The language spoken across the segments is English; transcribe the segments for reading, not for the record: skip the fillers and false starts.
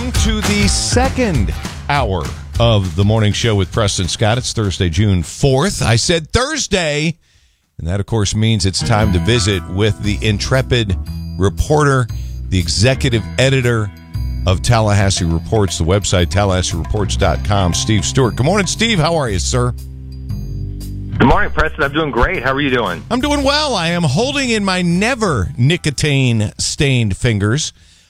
welcome to the second hour of the morning show with Preston Scott. It's Thursday, June 4th. I said Thursday, and that, of course, means it's time to visit with the intrepid reporter, the executive editor of Tallahassee Reports, the website, TallahasseeReports.com, Steve Stewart. Good morning, Steve. How are you, sir? Good morning, Preston. I'm doing great. How are you doing? I'm doing well. I am holding in my never nicotine-stained fingers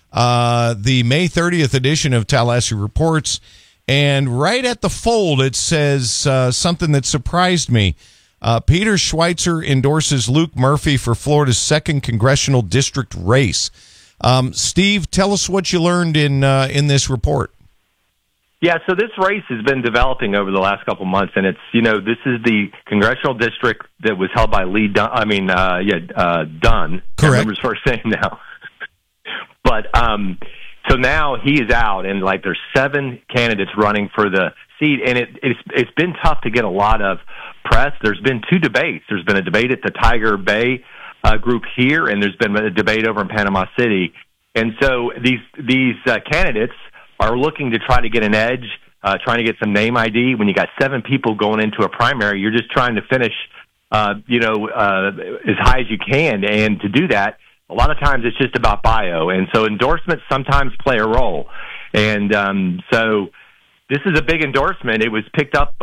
the May 30th edition of Tallahassee Reports, and right at the fold it says something that surprised me. Peter Schweitzer endorses Luke Murphy for Florida's 2nd congressional district race. Steve, tell us what you learned in this report. Yeah, so this race has been developing over the last couple months, and it's, this is the congressional district that was held by Lee Dunn. Dunn. Correct. I remember his first name now. But so now he is out, and there's 7 candidates running for the seat, and it's been tough to get a lot of press. There's been 2 debates. There's been a debate at the Tiger Bay group here, and there's been a debate over in Panama City. And so these candidates are looking to try to get an edge, trying to get some name ID. When you got 7 people going into a primary, you're just trying to finish, as high as you can. And to do that, a lot of times it's just about bio. And so endorsements sometimes play a role. And so this is a big endorsement. It was picked up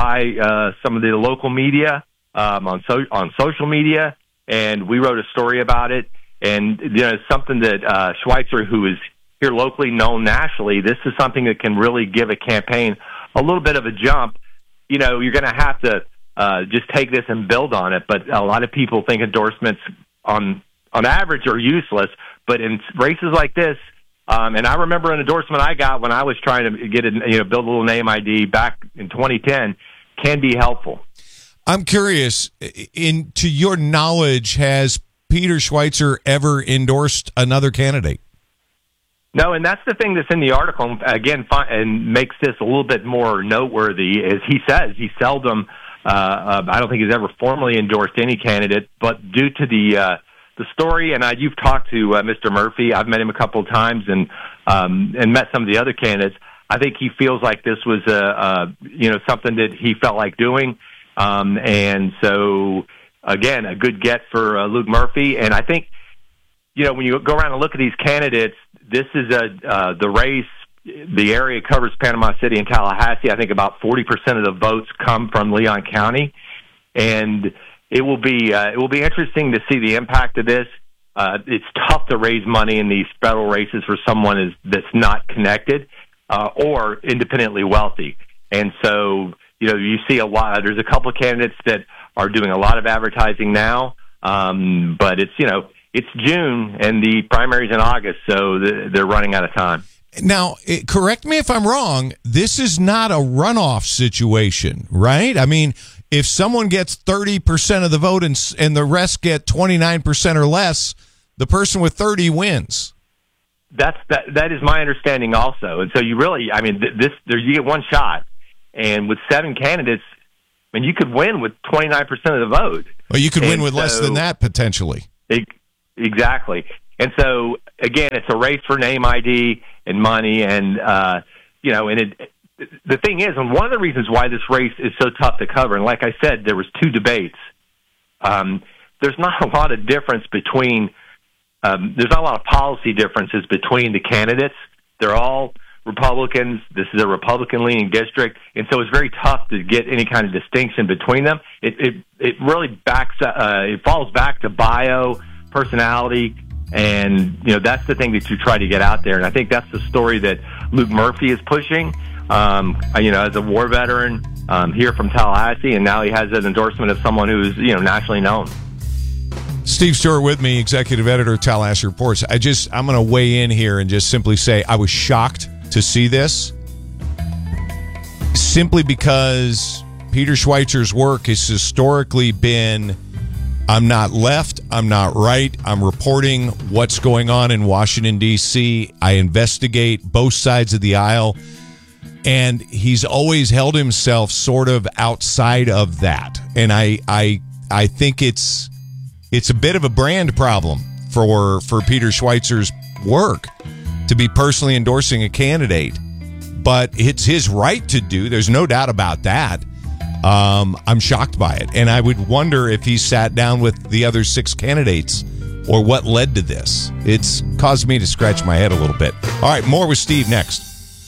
by some of the local media on social media, and we wrote a story about it. And something that Schweitzer, who is here locally, known nationally, this is something that can really give a campaign a little bit of a jump. You're going to have to just take this and build on it. But a lot of people think endorsements on average are useless. But in races like this, and I remember an endorsement I got when I was trying to get build a little name ID back in 2010, can be helpful. I'm curious, to your knowledge, has Peter Schweitzer ever endorsed another candidate? No, and that's the thing that's in the article, again, and makes this a little bit more noteworthy, is he says he seldom, I don't think he's ever formally endorsed any candidate, but due to the story, and you've talked to Mr. Murphy, I've met him a couple of times, and met some of the other candidates, I think he feels like this was something that he felt like doing, and so, again, a good get for Luke Murphy, and I think, when you go around and look at these candidates, this is the race. The area covers Panama City and Tallahassee. I think about 40% of the votes come from Leon County, and it will be interesting to see the impact of this. It's tough to raise money in these federal races for someone that's not connected or independently wealthy, and so you see a lot. There's a couple of candidates that are doing a lot of advertising now, but it's June, and the primary's in August, so they're running out of time. Now, correct me if I'm wrong, this is not a runoff situation, right? I mean, if someone gets 30% of the vote and the rest get 29% or less, the person with 30 wins. That is my understanding also. And so you really, you get one shot, and with 7 candidates, you could win with 29% of the vote. Well, you could win with less than that, potentially. Exactly. And so, again, it's a race for name ID and money. And, the thing is, and one of the reasons why this race is so tough to cover, and like I said, there was 2 debates. There's not a lot of difference between, there's not a lot of policy differences between the candidates. They're all Republicans. This is a Republican-leaning district, and so it's very tough to get any kind of distinction between them. It really it falls back to bio, personality, and that's the thing that you try to get out there. And I think that's the story that Luke Murphy is pushing. As a war veteran here from Tallahassee, and now he has an endorsement of someone who's nationally known. Steve Stewart with me, executive editor of Tallahassee Reports. I'm going to weigh in here and just simply say I was shocked to see this, simply because Peter Schweitzer's work has historically been, I'm not left, I'm not right, I'm reporting what's going on in Washington, D.C., I investigate both sides of the aisle, and he's always held himself sort of outside of that. And I think it's a bit of a brand problem for Peter Schweitzer's work. to be personally endorsing a candidate, but it's his right to do. There's no doubt about that. I'm shocked by it, and I would wonder if he sat down with the other 6 candidates or what led to this. It's caused me to scratch my head a little bit. All right, more with Steve next.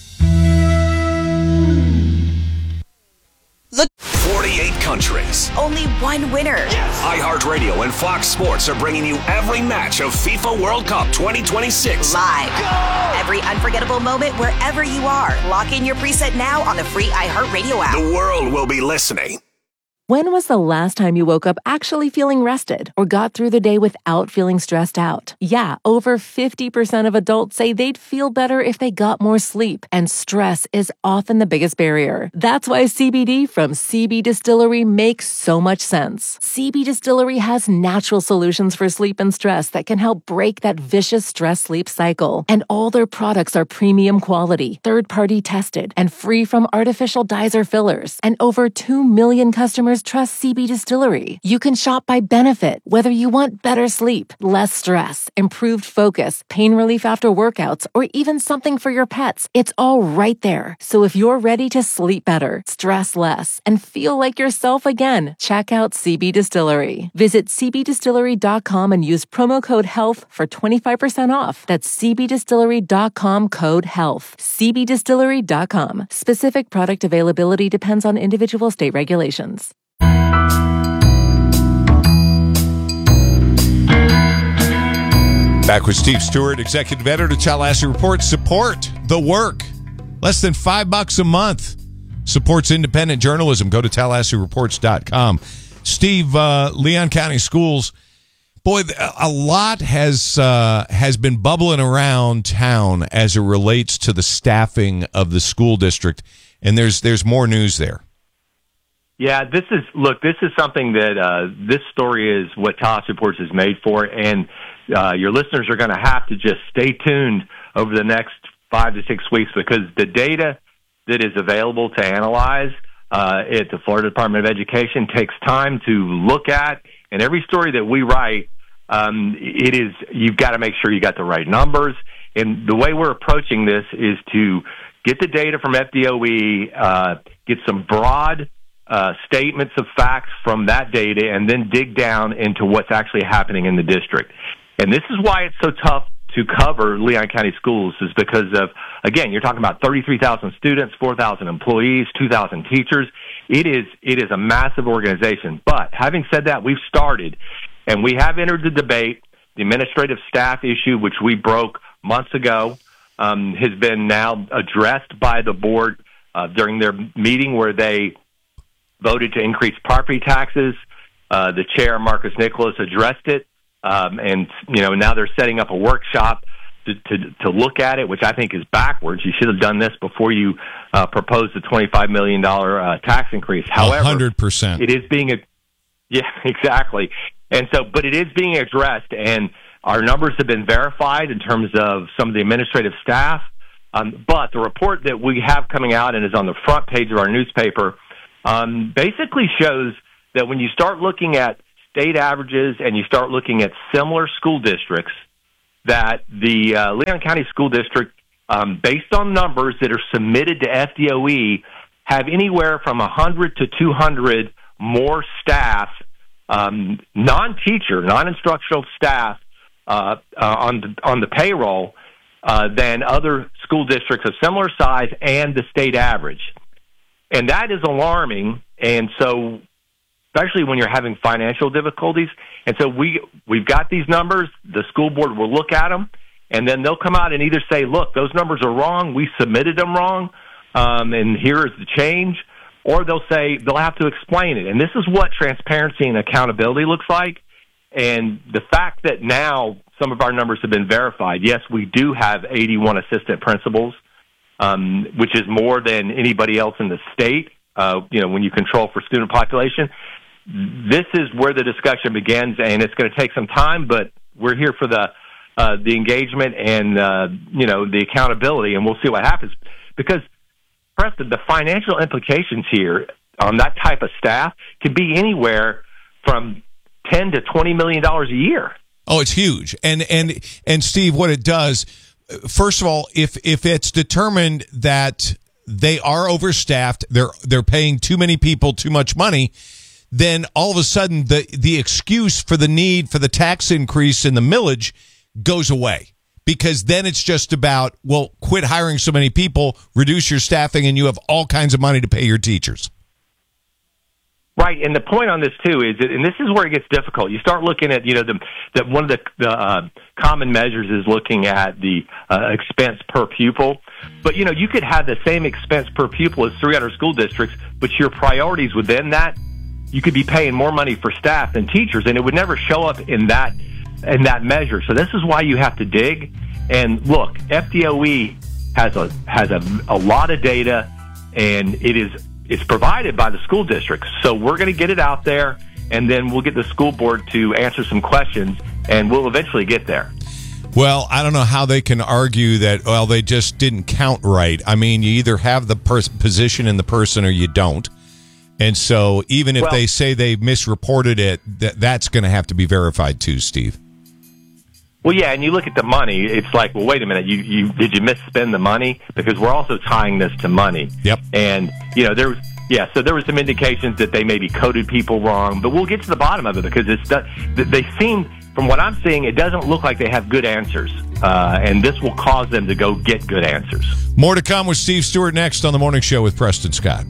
Look, 48 countries. Only one winner. Yes. iHeartRadio and Fox Sports are bringing you every match of FIFA World Cup 2026. Live. Go! Every unforgettable moment wherever you are. Lock in your preset now on the free iHeartRadio app. The world will be listening. When was the last time you woke up actually feeling rested or got through the day without feeling stressed out? Yeah, over 50% of adults say they'd feel better if they got more sleep, and stress is often the biggest barrier. That's why CBD from CB Distillery makes so much sense. CB Distillery has natural solutions for sleep and stress that can help break that vicious stress-sleep cycle. And all their products are premium quality, third-party tested, and free from artificial dyes or fillers. And over 2 million customers trust CB Distillery. You can shop by benefit, whether you want better sleep, less stress, improved focus, pain relief after workouts, or even something for your pets. It's all right there. So if you're ready to sleep better, stress less, and feel like yourself again, check out CB Distillery. Visit cbdistillery.com and use promo code HEALTH for 25% off. That's cbdistillery.com, code HEALTH. cbdistillery.com. Specific product availability depends on individual state regulations. Back with Steve Stewart, executive editor of Tallahassee Report. Support the work. Less than $5 a month. Supports independent journalism. Go to TallahasseeReports.com. Steve, Leon County Schools. Boy, a lot has been bubbling around town as it relates to the staffing of the school district, and there's more news there. Yeah, this is something that this story is what Tallahassee Reports is made for, and your listeners are going to have to just stay tuned over the next 5 to 6 weeks, because the data that is available to analyze at the Florida Department of Education takes time to look at, and every story that we write, you've got to make sure you got the right numbers, and the way we're approaching this is to get the data from FDOE, get some broad statements of facts from that data, and then dig down into what's actually happening in the district. And this is why it's so tough to cover Leon County Schools, is because of, again, you're talking about 33,000 students, 4,000 employees, 2,000 teachers. It is a massive organization. But having said that, we've started, and we have entered the debate. The administrative staff issue, which we broke months ago, has been now addressed by the board during their meeting where they voted to increase property taxes. The chair, Marcus Nicholas, addressed it, and now they're setting up a workshop to look at it, which I think is backwards. You should have done this before you proposed the $25 million tax increase. However, 100%. it is being exactly, and so, but it is being addressed, and our numbers have been verified in terms of some of the administrative staff. But the report that we have coming out and is on the front page of our newspaper basically shows that when you start looking at state averages and you start looking at similar school districts, that the Leon County School District, based on numbers that are submitted to FDOE, have anywhere from 100 to 200 more staff, non-teacher, non-instructional staff on the payroll than other school districts of similar size and the state average. And that is alarming, and so especially when you're having financial difficulties. And so we've got these numbers. The school board will look at them, and then they'll come out and either say, look, those numbers are wrong, we submitted them wrong, and here is the change, or they'll say they'll have to explain it. And this is what transparency and accountability looks like. And the fact that now some of our numbers have been verified, yes, we do have 81 assistant principals, which is more than anybody else in the state, when you control for student population. This is where the discussion begins, and it's going to take some time, but we're here for the engagement and, the accountability, and we'll see what happens. Because, Preston, the financial implications here on that type of staff could be anywhere from $10 to $20 million a year. Oh, it's huge. And Steve, what it does, first of all, if it's determined that they are overstaffed, they're paying too many people too much money, then all of a sudden the excuse for the need for the tax increase in the millage goes away, because then it's just about, well, quit hiring so many people, reduce your staffing, and you have all kinds of money to pay your teachers. Right, and the point on this too is that, and this is where it gets difficult. You start looking at, one of the common measures is looking at the expense per pupil. But you could have the same expense per pupil as 300 school districts, but your priorities within that, you could be paying more money for staff than teachers, and it would never show up in that measure. So this is why you have to dig. And look, FDOE has a lot of data, and it's provided by the school districts. So we're going to get it out there, and then we'll get the school board to answer some questions, and we'll eventually get there. Well, I don't know how they can argue that, well, they just didn't count right. I mean, you either have the position in the person or you don't. And so even if they say they misreported it, that's going to have to be verified too, Steve. Well, yeah, and you look at the money, it's like, well, wait a minute, did you misspend the money? Because we're also tying this to money. Yep. And, there was some indications that they maybe coded people wrong, but we'll get to the bottom of it, because they seem, from what I'm seeing, it doesn't look like they have good answers. And this will cause them to go get good answers. More to come with Steve Stewart next on The Morning Show with Preston Scott.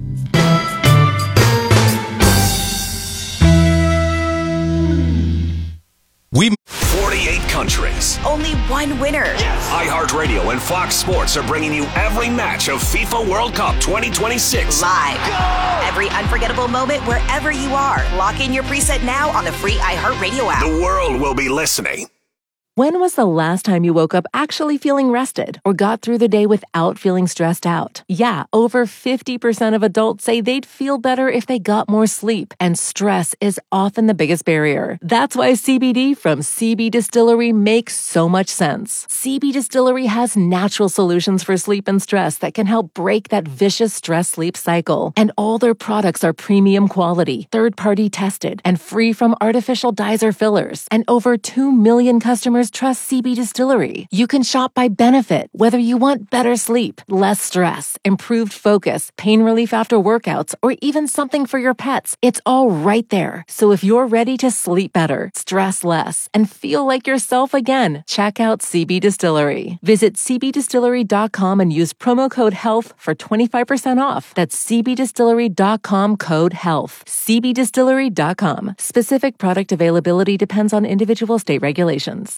48 countries. Only one winner. iHeartRadio and Fox Sports are bringing you every match of FIFA World Cup 2026. Live. Go! Every unforgettable moment wherever you are. Lock in your preset now on the free iHeartRadio app. The world will be listening. When was the last time you woke up actually feeling rested or got through the day without feeling stressed out? Yeah, over 50% of adults say they'd feel better if they got more sleep, and stress is often the biggest barrier. That's why CBD from CB Distillery makes so much sense. CB Distillery has natural solutions for sleep and stress that can help break that vicious stress-sleep cycle. And all their products are premium quality, third-party tested, and free from artificial dyes or fillers. And over 2 million customers trust CB Distillery. You can shop by benefit, whether you want better sleep, less stress, improved focus, pain relief after workouts, or even something for your pets. It's all right there. So if you're ready to sleep better, stress less, and feel like yourself again, check out CB Distillery. Visit cbdistillery.com and use promo code HEALTH for 25% off. That's cbdistillery.com, code HEALTH. cbdistillery.com. Specific product availability depends on individual state regulations.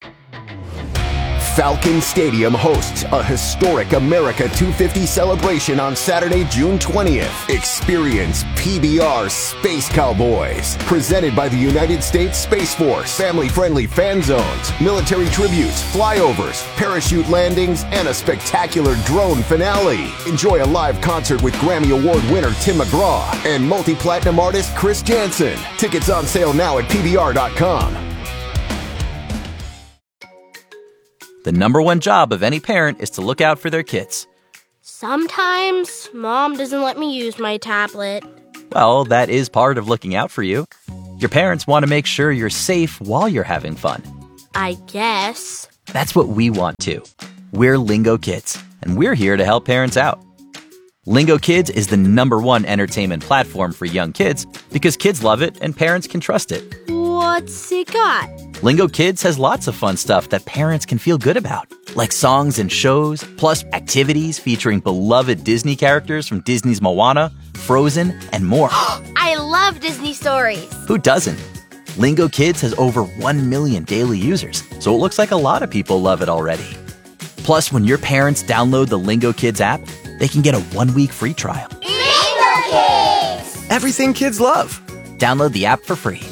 Falcon Stadium hosts a historic America 250 celebration on Saturday, June 20th. Experience PBR Space Cowboys, presented by the United States Space Force. Family-friendly fan zones, military tributes, flyovers, parachute landings, and a spectacular drone finale. Enjoy a live concert with Grammy Award winner Tim McGraw and multi-platinum artist Chris Jansen. Tickets on sale now at PBR.com. The number one job of any parent is to look out for their kids. Sometimes Mom doesn't let me use my tablet. Well, that is part of looking out for you. Your parents want to make sure you're safe while you're having fun. I guess. That's what we want too. We're Lingo Kids, and we're here to help parents out. Lingo Kids is the number one entertainment platform for young kids because kids love it and parents can trust it. What's it got? Lingo Kids has lots of fun stuff that parents can feel good about, like songs and shows, plus activities featuring beloved Disney characters from Disney's Moana, Frozen, and more. I love Disney stories. Who doesn't? Lingo Kids has over 1 million daily users, so it looks like a lot of people love it already. Plus, when your parents download the Lingo Kids app, they can get a 1-week free trial. Lingo Kids! Everything kids love. Download the app for free.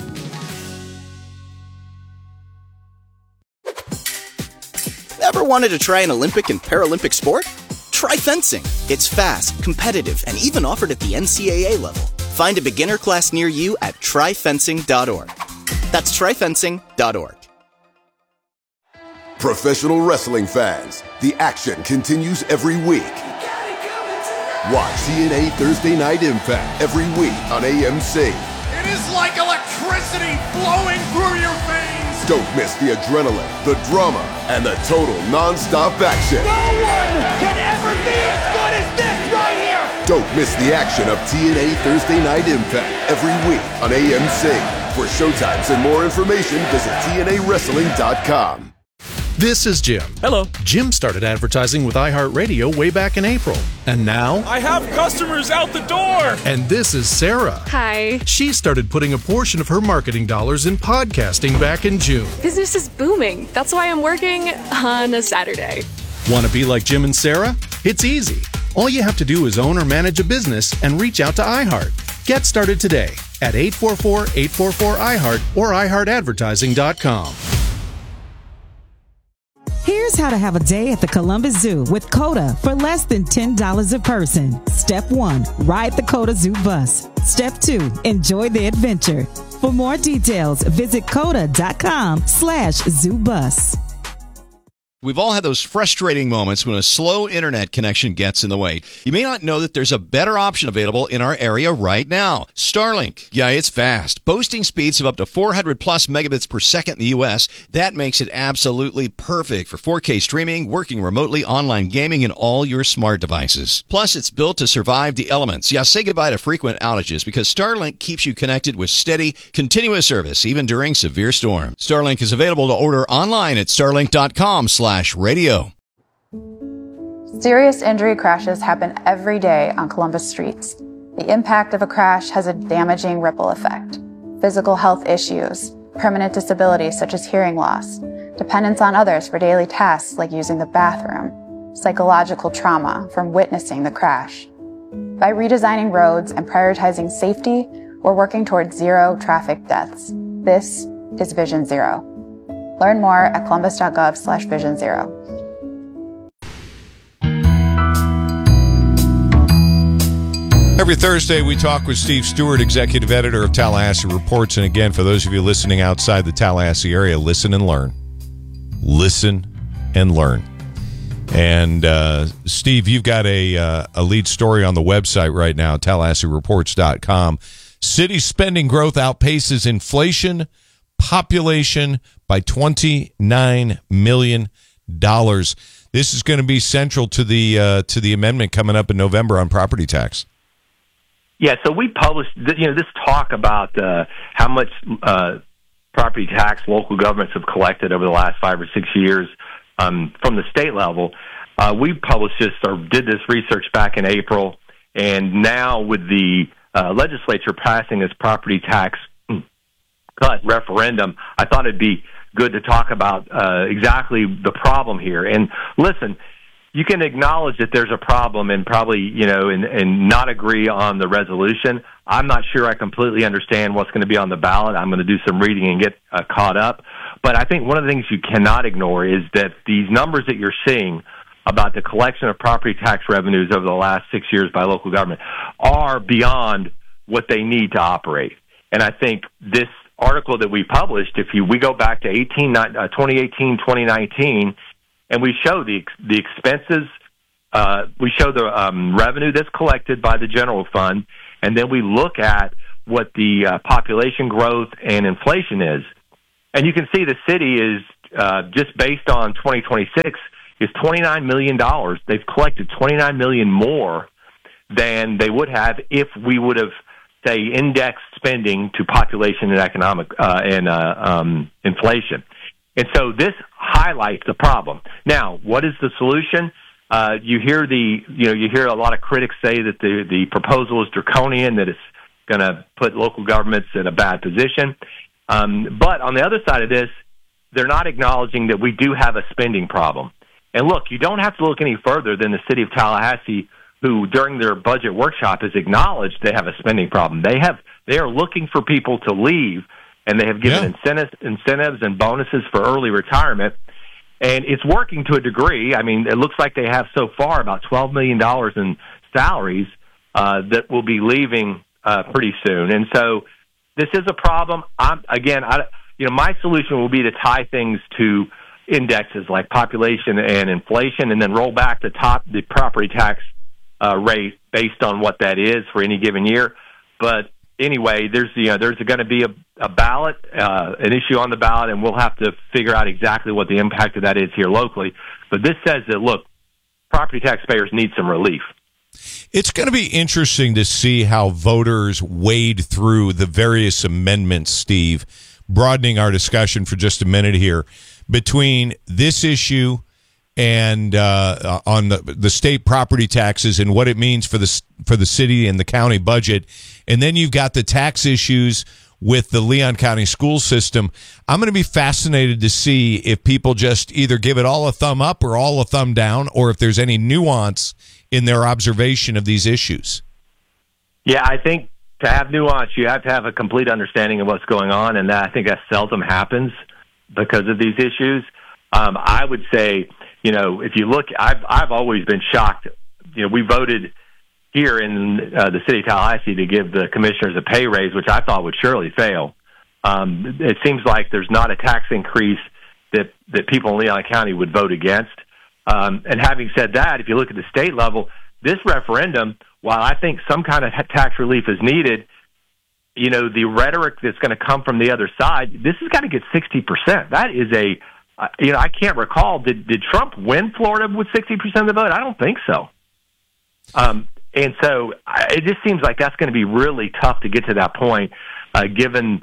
Ever wanted to try an Olympic and Paralympic sport? Try fencing. It's fast, competitive, and even offered at the NCAA level. Find a beginner class near you at tryfencing.org. That's tryfencing.org. Professional wrestling fans, the action continues every week. Watch TNA Thursday Night Impact every week on AMC. It is like electricity flowing through your veins. Don't miss the adrenaline, the drama, and the total non-stop action. No one can ever be as good as this right here! Don't miss the action of TNA Thursday Night Impact every week on AMC. For showtimes and more information, visit TNAWrestling.com. This is Jim. Hello. Jim started advertising with iHeartRadio way back in April. And now... I have customers out the door! And this is Sarah. Hi. She started putting a portion of her marketing dollars in podcasting back in June. Business is booming. That's why I'm working on a Saturday. Want to be like Jim and Sarah? It's easy. All you have to do is own or manage a business and reach out to iHeart. Get started today at 844-844-iHeart or iHeartAdvertising.com. Here's how to have a day at the Columbus Zoo with COTA for less than $10 a person. Step 1, ride the COTA Zoo bus. Step 2, enjoy the adventure. For more details, visit COTA.com/zoobus. We've all had those frustrating moments when a slow internet connection gets in the way. You may not know that there's a better option available in our area right now. Starlink. Yeah, it's fast. Boasting speeds of up to 400 plus megabits per second in the U.S. That makes it absolutely perfect for 4K streaming, working remotely, online gaming, and all your smart devices. Plus, it's built to survive the elements. Yeah, say goodbye to frequent outages because Starlink keeps you connected with steady, continuous service, even during severe storms. Starlink is available to order online at starlink.com/radio. Serious injury crashes happen every day on Columbus streets. The impact of a crash has a damaging ripple effect. Physical health issues, permanent disabilities such as hearing loss, dependence on others for daily tasks like using the bathroom, psychological trauma from witnessing the crash. By redesigning roads and prioritizing safety, we're working towards zero traffic deaths. This is Vision Zero. Learn more at columbus.gov/vision0. Every Thursday, we talk with Steve Stewart, executive editor of Tallahassee Reports. And again, for those of you listening outside the Tallahassee area, listen and learn. Listen and learn. And Steve, you've got a lead story on the website right now, TallahasseeReports.com. City spending growth outpaces inflation, population by $29 million. This is going to be central to the amendment coming up in November on property tax. Yeah, so we published, this talk about how much property tax local governments have collected over the last 5 or 6 years from the state level. We published this or did this research back in April, and now with the legislature passing this property tax cut referendum, I thought it'd be good to talk about exactly the problem here. And listen, you can acknowledge that there's a problem and probably, and not agree on the resolution. I'm not sure I completely understand what's going to be on the ballot. I'm going to do some reading and get caught up. But I think one of the things you cannot ignore is that these numbers that you're seeing about the collection of property tax revenues over the last 6 years by local government are beyond what they need to operate. And I think this article that we published, we go back to 2018, 2019, and we show the expenses, we show the revenue that's collected by the general fund, and then we look at what the population growth and inflation is. And you can see the city is, just based on 2026, is $29 million. They've collected $29 million more than they would have if we would have, say, indexed spending to population and economic inflation. And so this highlights the problem. Now, what is the solution? You hear a lot of critics say that the proposal is draconian, that it's going to put local governments in a bad position. But on the other side of this, they're not acknowledging that we do have a spending problem. And look, you don't have to look any further than the city of Tallahassee, who during their budget workshop has acknowledged they have a spending problem. They are looking for people to leave, and they have given incentives and bonuses for early retirement. And it's working to a degree. I mean, it looks like they have so far about $12 million in salaries that will be leaving pretty soon. And so this is a problem. My solution will be to tie things to indexes like population and inflation, and then roll back the property tax rate based on what that is for any given year. But anyway, there's going to be a ballot, an issue on the ballot, and we'll have to figure out exactly what the impact of that is here locally. But this says that, look, property taxpayers need some relief. It's going to be interesting to see how voters wade through the various amendments, Steve, broadening our discussion for just a minute here, between this issue and on the state property taxes and what it means for the city and the county budget. And then you've got the tax issues with the Leon County school system. I'm going to be fascinated to see if people just either give it all a thumb up or all a thumb down, or if there's any nuance in their observation of these issues. Yeah, I think to have nuance, you have to have a complete understanding of what's going on, and I think that seldom happens because of these issues. I would say, if you look, I've always been shocked. We voted here in the city of Tallahassee to give the commissioners a pay raise, which I thought would surely fail. It seems like there's not a tax increase that people in Leon County would vote against. And having said that, if you look at the state level, this referendum, while I think some kind of tax relief is needed, the rhetoric that's going to come from the other side, this has got to get 60%. That is I can't recall. Did Trump win Florida with 60% of the vote? I don't think so. And so it just seems like that's going to be really tough to get to that point, given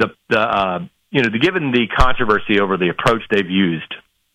given the controversy over the approach they've used.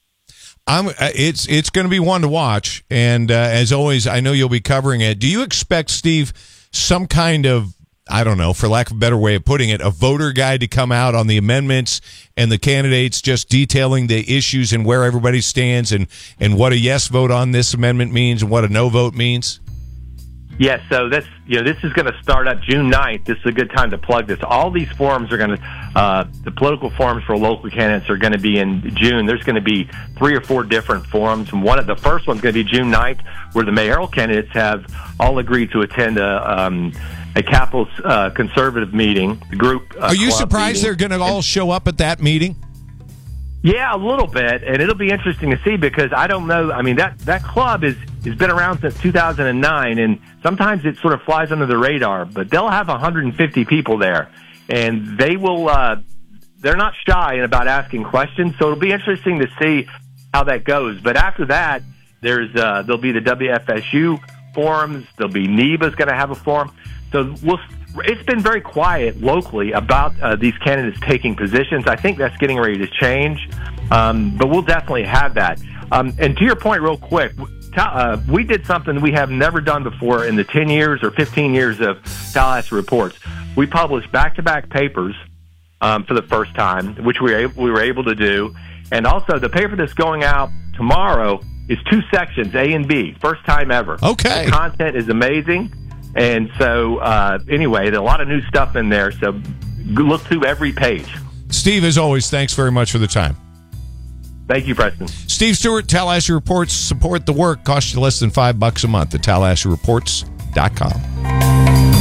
It's going to be one to watch, and as always, I know you'll be covering it. Do you expect, Steve, some kind of, I don't know, for lack of a better way of putting it, a voter guide to come out on the amendments and the candidates just detailing the issues and where everybody stands and what a yes vote on this amendment means and what a no vote means? Yes, so this is going to start up June 9th. This is a good time to plug this. All these forums are going to, the political forums for local candidates are going to be in June. There's going to be 3 or 4 different forums. And the first one's going to be June 9th, where the mayoral candidates have all agreed to attend a Capitol conservative meeting. The group. Are you surprised they're going to all show up at that meeting? Yeah, a little bit, and it'll be interesting to see because I don't know. I mean, that club has been around since 2009, and sometimes it sort of flies under the radar. But they'll have 150 people there, and they will. They're not shy about asking questions, so it'll be interesting to see how that goes. But after that, there'll be the WFSU forums. There'll be NEBA's going to have a forum. So it's been very quiet locally about these candidates taking positions. I think that's getting ready to change, but we'll definitely have that. And to your point real quick, we did something we have never done before in the 10 years or 15 years of Tallahassee Reports. We published back-to-back papers for the first time, which we were able to do. And also, the paper that's going out tomorrow is 2 sections, A and B, first time ever. Okay. The content is amazing. And so, anyway, there's a lot of new stuff in there, so look through every page. Steve, as always, thanks very much for the time. Thank you, Preston. Steve Stewart, Tallahassee Reports. Support the work. Costs you less than $5 a month at TallahasseeReports.com.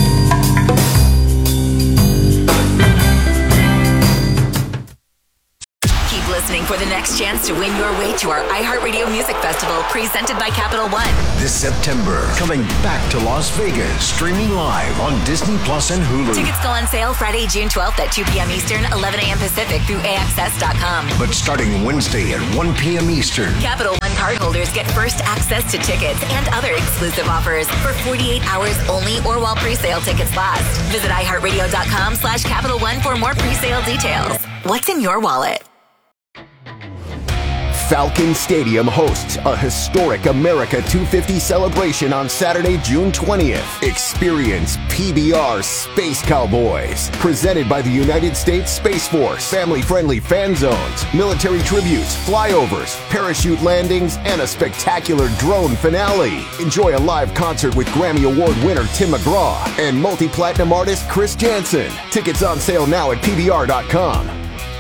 Listening for the next chance to win your way to our iHeartRadio Music Festival presented by Capital One. This September, coming back to Las Vegas, streaming live on Disney Plus and Hulu. Tickets go on sale Friday, June 12th at 2 p.m. Eastern, 11 a.m. Pacific through AXS.com. But starting Wednesday at 1 p.m. Eastern. Capital One cardholders get first access to tickets and other exclusive offers for 48 hours only or while pre-sale tickets last. Visit iHeartRadio.com/Capital One for more pre-sale details. What's in your wallet? Falcon Stadium hosts a historic America 250 celebration on Saturday, June 20th. Experience PBR Space Cowboys, presented by the United States Space Force. Family-friendly fan zones, military tributes, flyovers, parachute landings, and a spectacular drone finale. Enjoy a live concert with Grammy Award winner Tim McGraw and multi-platinum artist Chris Jansen. Tickets on sale now at PBR.com.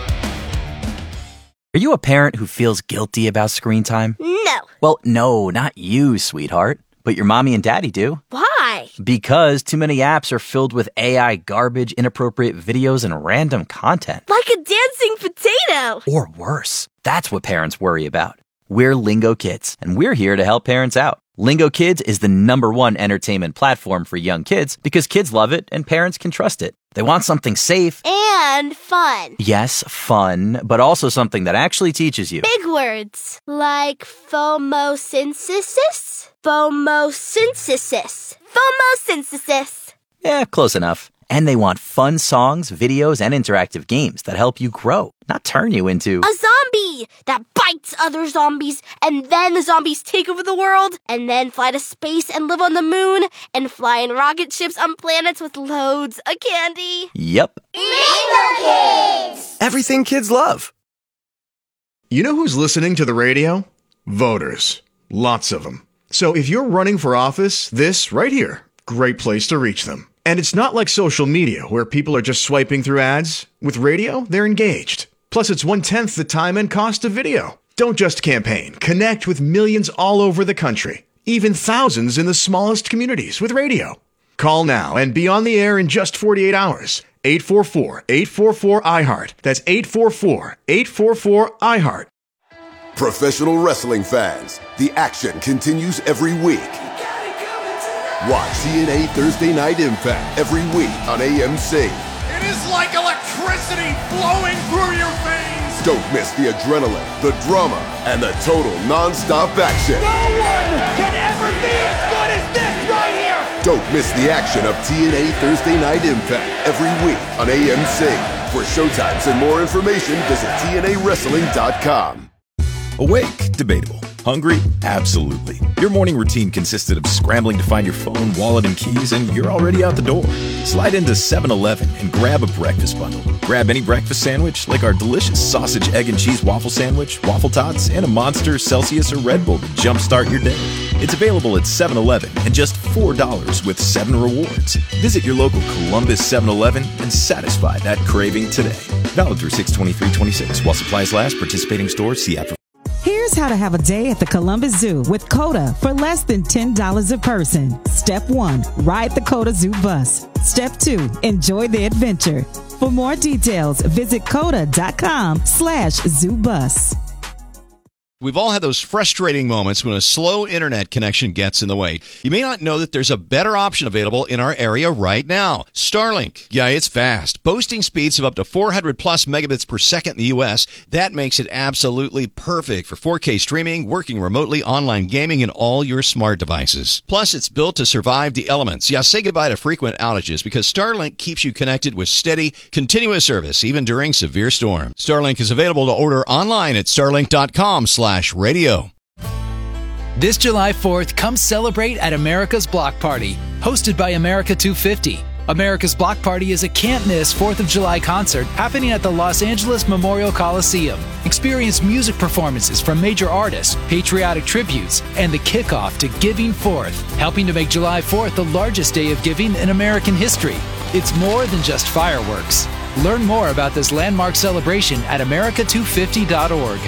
Are you a parent who feels guilty about screen time? No. Well, no, not you, sweetheart. But your mommy and daddy do. Why? Because too many apps are filled with AI garbage, inappropriate videos, and random content. Like a dancing potato. Or worse. That's what parents worry about. We're Lingo Kids, and we're here to help parents out. Lingo Kids is the #1 entertainment platform for young kids because kids love it and parents can trust it. They want something safe and fun. Yes, fun, but also something that actually teaches you. Big words like phomosynthesis. Phomosynthesis. Phomosynthesis. Yeah, close enough. And they want fun songs, videos, and interactive games that help you grow, not turn you into a zombie that bites other zombies, and then the zombies take over the world, and then fly to space and live on the moon, and fly in rocket ships on planets with loads of candy. Yep. Lingo Kids! Everything kids love. You know who's listening to the radio? Voters. Lots of them. So if you're running for office, this right here, great place to reach them. And it's not like social media where people are just swiping through ads. With radio, they're engaged. Plus, it's 1/10 the time and cost of video. Don't just campaign. Connect with millions all over the country, even thousands in the smallest communities with radio. Call now and be on the air in just 48 hours. 844-844-IHEART. That's 844-844-IHEART. Professional wrestling fans, the action continues every week. Watch TNA Thursday Night Impact every week on AMC. It is like electricity flowing through your veins. Don't miss the adrenaline, the drama, and the total non-stop action. No one can ever be as good as this right here. Don't miss the action of TNA Thursday Night Impact every week on AMC. For showtimes and more information, visit TNAWrestling.com. Awake? Debatable. Hungry? Absolutely. Your morning routine consisted of scrambling to find your phone, wallet, and keys, and you're already out the door. Slide into 7-Eleven and grab a breakfast bundle. Grab any breakfast sandwich, like our delicious sausage, egg, and cheese waffle sandwich, waffle tots, and a Monster, Celsius, or Red Bull to jumpstart your day. It's available at 7-Eleven and just $4 with 7 rewards. Visit your local Columbus 7-Eleven and satisfy that craving today. Valid through 6/23/26. While supplies last, participating stores, see app. Here's how to have a day at the Columbus Zoo with COTA for less than $10 a person. Step 1, ride the COTA Zoo bus. Step 2, enjoy the adventure. For more details, visit COTA.com/ZooBus. We've all had those frustrating moments when a slow internet connection gets in the way. You may not know that there's a better option available in our area right now. Starlink. Yeah, it's fast. Boasting speeds of up to 400 plus megabits per second in the U.S. That makes it absolutely perfect for 4K streaming, working remotely, online gaming, and all your smart devices. Plus, it's built to survive the elements. Yeah, say goodbye to frequent outages because Starlink keeps you connected with steady, continuous service, even during severe storms. Starlink is available to order online at starlink.com/radio. This July 4th, come celebrate at America's Block Party, hosted by America 250. America's Block Party is a can't-miss 4th of July concert happening at the Los Angeles Memorial Coliseum. Experience music performances from major artists, patriotic tributes, and the kickoff to Giving Forth, helping to make July 4th the largest day of giving in American history. It's more than just fireworks. Learn more about this landmark celebration at america250.org.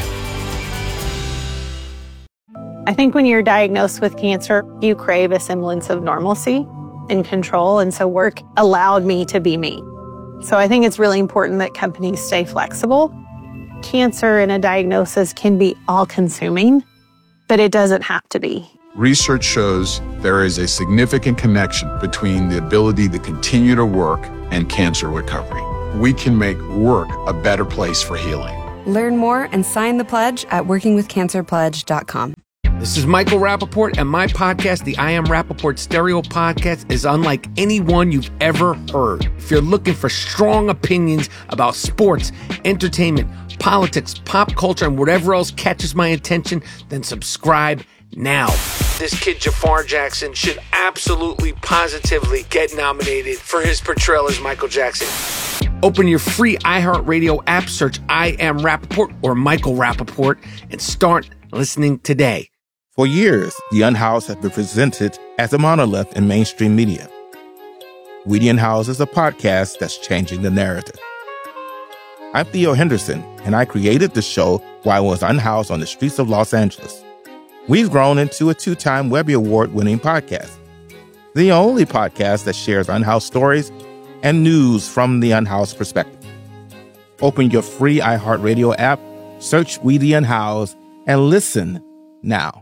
I think when you're diagnosed with cancer, you crave a semblance of normalcy and control. And so work allowed me to be me. So I think it's really important that companies stay flexible. Cancer and a diagnosis can be all-consuming, but it doesn't have to be. Research shows there is a significant connection between the ability to continue to work and cancer recovery. We can make work a better place for healing. Learn more and sign the pledge at workingwithcancerpledge.com. This is Michael Rappaport, and my podcast, the I Am Rappaport Stereo Podcast, is unlike any one you've ever heard. If you're looking for strong opinions about sports, entertainment, politics, pop culture, and whatever else catches my attention, then subscribe now. This kid, Jafar Jackson, should absolutely, positively get nominated for his portrayal as Michael Jackson. Open your free iHeartRadio app, search I Am Rappaport or Michael Rappaport, and start listening today. For years, The Unhoused has been presented as a monolith in mainstream media. We The Unhoused is a podcast that's changing the narrative. I'm Theo Henderson, and I created the show while I was unhoused on the streets of Los Angeles. We've grown into a 2-time Webby Award-winning podcast, the only podcast that shares unhoused stories and news from the unhoused perspective. Open your free iHeartRadio app, search We The Unhoused, and listen now.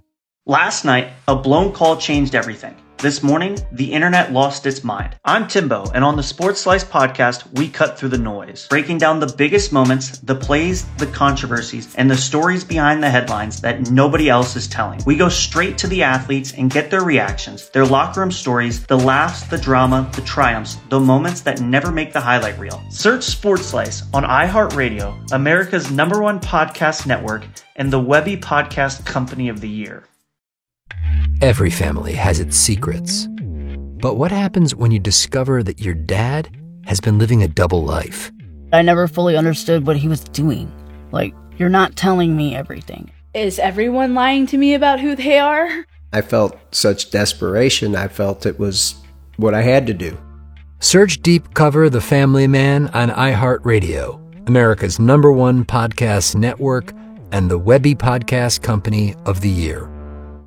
Last night, a blown call changed everything. This morning, the internet lost its mind. I'm Timbo, and on the Sports Slice podcast, we cut through the noise, breaking down the biggest moments, the plays, the controversies, and the stories behind the headlines that nobody else is telling. We go straight to the athletes and get their reactions, their locker room stories, the laughs, the drama, the triumphs, the moments that never make the highlight reel. Search Sports Slice on iHeartRadio, America's #1 podcast network, and the Webby Podcast Company of the Year. Every family has its secrets. But what happens when you discover that your dad has been living a double life? I never fully understood what he was doing. Like, you're not telling me everything. Is everyone lying to me about who they are? I felt such desperation. I felt it was what I had to do. Search Deep Cover The Family Man on iHeartRadio, America's #1 podcast network, and the Webby Podcast Company of the Year.